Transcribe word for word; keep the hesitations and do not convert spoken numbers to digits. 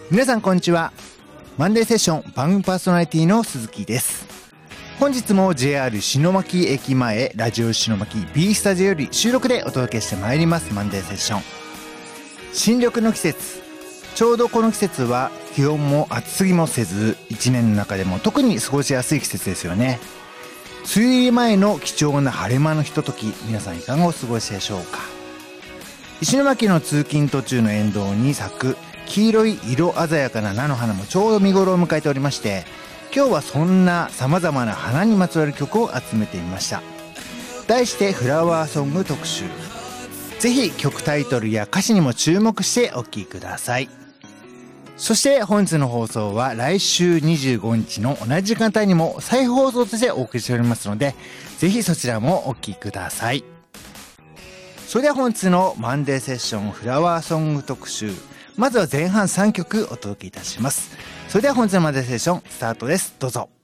皆さんこんにちは。マンデーセッション番組パーソナリティの鈴木です。本日も ジェイアール 篠巻駅前ラジオ篠巻 B スタジオより収録でお届けしてまいります。マンデーセッション、新緑の季節。ちょうどこの季節は気温も暑すぎもせず、一年の中でも特に過ごしやすい季節ですよね。梅雨入り前の貴重な晴れ間のひととき、皆さんいかがお過ごしでしょうか。石巻の通勤途中の沿道に咲く黄色い色鮮やかな菜の花もちょうど見頃を迎えておりまして、今日はそんな様々な花にまつわる曲を集めてみました。題してフラワーソング特集。ぜひ曲タイトルや歌詞にも注目してお聴きください。そして本日の放送は来週にじゅうごにちの同じ時間帯にも再放送としてお送りしておりますので、ぜひそちらもお聴きください。それでは本日のマンデーセッションフラワーソング特集、まずは前半さんきょくお届けいたします。それでは本日のマンデーセッションスタートです。どうぞ。